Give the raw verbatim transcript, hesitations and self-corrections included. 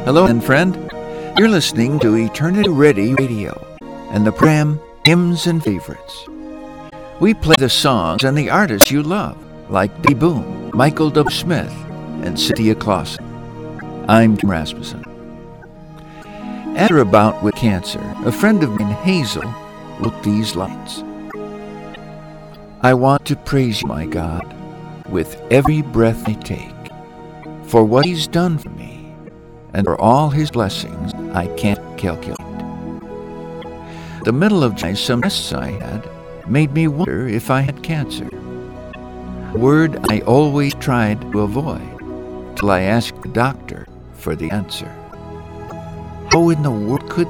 Hello, and friend. You're listening to Eternity Ready Radio and the program Hymns and Favorites. We play the songs and the artists you love, like Betty Boone, Michael W. Smith, and Cynthia Clausen. I'm Tim Rasmussen. After a bout with cancer, a friend of mine, Hazel, wrote these lines. I want to praise you, my God, with every breath I take, for what He's done for me, and for all His blessings I can't calculate. The middle of July, some tests I had made me wonder if I had cancer, a word I always tried to avoid till I asked the doctor for the answer. How in the world could